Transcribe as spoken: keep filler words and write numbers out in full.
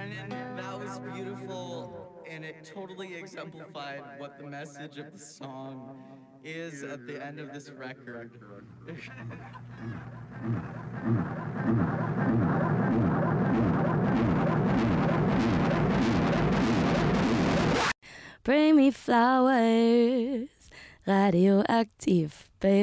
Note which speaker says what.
Speaker 1: Brennan, that was beautiful, and it totally exemplified what the message of the song is at the end of this record.
Speaker 2: Bring me flowers, radioactive, baby.